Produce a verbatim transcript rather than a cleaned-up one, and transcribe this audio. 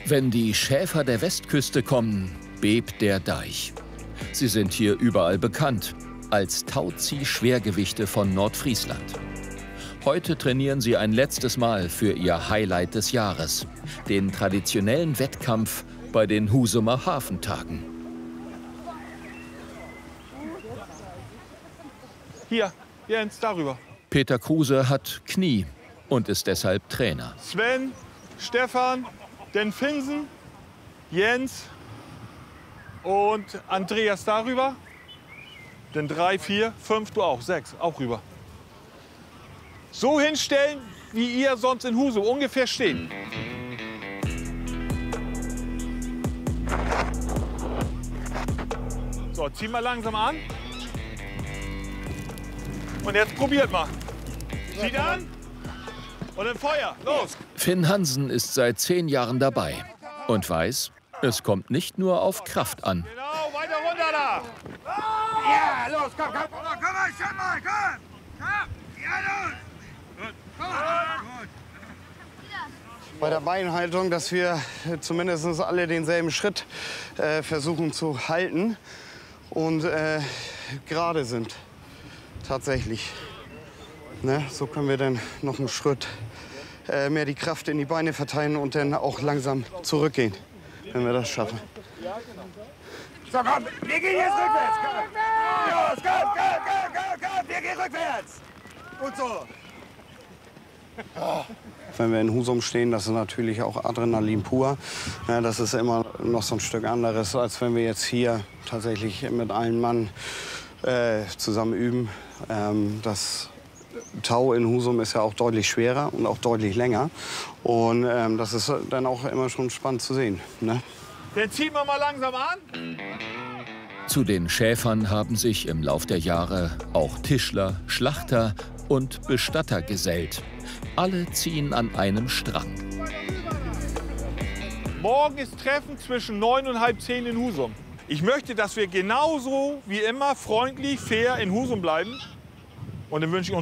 Wenn die Schäfer der Westküste kommen, bebt der Deich. Sie sind hier überall bekannt als Tauzieh-Schwergewichte von Nordfriesland. Heute trainieren sie ein letztes Mal für ihr Highlight des Jahres, den traditionellen Wettkampf bei den Husumer Hafentagen. Hier, Jens, darüber. Peter Kruse hat Knie und ist deshalb Trainer. Sven, Stefan, den Finsen, Jens und Andreas darüber. Den drei, vier, fünf, du auch, sechs, auch rüber. So hinstellen, wie ihr sonst in Husum ungefähr steht. So, zieh mal langsam an. Und jetzt probiert mal. Zieht an und dann Feuer, los! Finn Hansen ist seit zehn Jahren dabei und weiß, es kommt nicht nur auf Kraft an. Genau, weiter runter da! Ja, los, komm, komm! Komm mal, schon mal, komm! Komm! Ja, los! Gut. Komm mal. Gut. Bei der Beinhaltung, dass wir zumindest alle denselben Schritt äh, versuchen zu halten und äh, gerade sind. Tatsächlich. Ne? So können wir dann noch einen Schritt äh, mehr die Kraft in die Beine verteilen und dann auch langsam zurückgehen, wenn wir das schaffen. So, komm, wir gehen jetzt rückwärts. Komm. Los, komm, komm, komm, komm, komm, wir gehen rückwärts. Und so. Oh. Wenn wir in Husum stehen, das ist natürlich auch Adrenalin pur. Ja, das ist immer noch so ein Stück anderes, als wenn wir jetzt hier tatsächlich mit allen Mann äh, zusammen üben. Ähm, das Tau in Husum ist ja auch deutlich schwerer und auch deutlich länger. Und ähm, das ist dann auch immer schon spannend zu sehen. Ne? Den ziehen wir mal langsam an. Zu den Schäfern haben sich im Lauf der Jahre auch Tischler, Schlachter und Bestatter gesellt. Alle ziehen an einem Strang. Morgen ist Treffen zwischen neun und halb zehn in Husum. Ich möchte, dass wir genauso wie immer freundlich, fair in Husum bleiben. Und dann wünsche ich uns